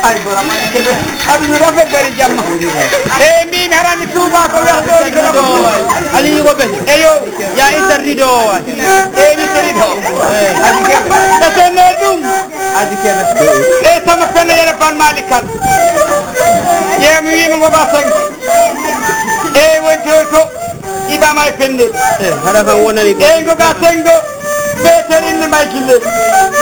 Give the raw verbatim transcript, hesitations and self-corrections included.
ay borom aduna rafet bari jàmm e min harani tuuba ko wexdo do ali ko be e yo ya interdido e mi interdido adike e sene dum adike e sama fene yere ban malikan ye mi wi mo ba sang e wonto to ida may fende e hada fa wonani e go ga sengo be terin may kille